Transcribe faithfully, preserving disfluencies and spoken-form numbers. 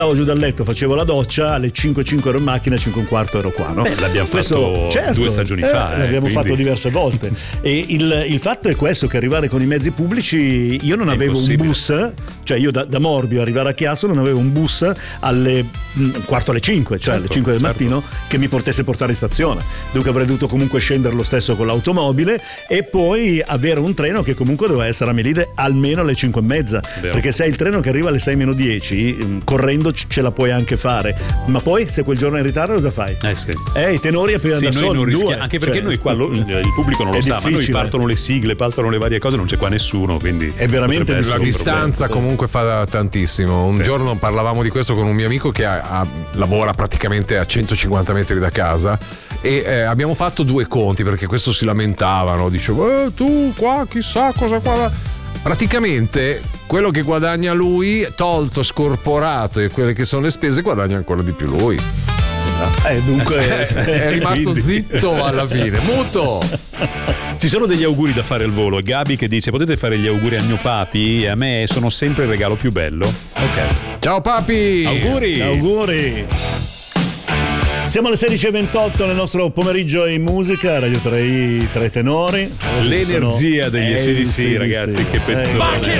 Stavo giù dal letto, facevo la doccia, alle cinque e cinque ero in macchina, cinque e un quarto ero qua, no? Beh, l'abbiamo Questo, fatto certo, due stagioni eh, fa. Eh, l'abbiamo quindi... fatto diverse volte. E il, il fatto è questo, che arrivare con i mezzi pubblici, io non è avevo un bus, cioè io da, da Morbio arrivare a Chiasso non avevo un bus alle mh, quarto alle cinque, cioè certo, alle cinque del certo. mattino, che mi potesse portare in stazione. Dunque avrei dovuto comunque scendere lo stesso con l'automobile e poi avere un treno che comunque doveva essere a Melide almeno alle cinque e mezza. Vero. Perché se hai il treno che arriva alle sei meno dieci, mh, correndo c- ce la puoi anche fare, ma poi se quel giorno è in ritardo cosa fai? Eh sì. Eh, i tenori appena Sì, da noi soli, non rischia- due. anche perché Cioè, noi qua lo- il pubblico non lo è sa, ma noi difficile. partono le sigle, partono le varie cose, non c'è qua nessuno, quindi È veramente potrebbe essere La un distanza problema. comunque fa tantissimo. Un Sì. giorno parlavamo di questo con un mio amico che ha- ha- lavora praticamente a centocinquanta metri da casa e eh, abbiamo fatto due conti perché questo si lamentavano, diceva eh, tu qua chissà cosa qua. Praticamente quello che guadagna lui, tolto, scorporato e quelle che sono le spese, guadagna ancora di più lui. Eh, dunque È rimasto Quindi. zitto alla fine, muto. Ci sono degli auguri da fare al volo. E Gabi che dice: potete fare gli auguri al mio papi? E a me sono sempre il regalo più bello. Ok. Ciao papi. Auguri. auguri. Siamo alle sedici e ventotto nel nostro pomeriggio in musica, Radio tre, tre tenori. L'energia degli Eh, A C D C, sì, ragazzi, sì. che pezzone. Eh,